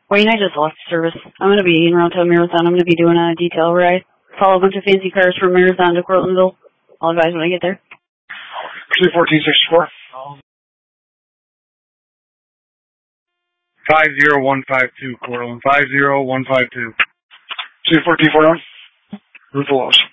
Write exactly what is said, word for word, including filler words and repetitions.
Wayne, I just left service. I'm going to be en route to Marathon. I'm going to be doing a detail ride. Follow a bunch of fancy cars from Marathon to Cortlandville. I'll advise when I get there. three fourteen sixty-four. five zero one five two, Cortland. five zero one five two. two fourteen four one. Roof of loss.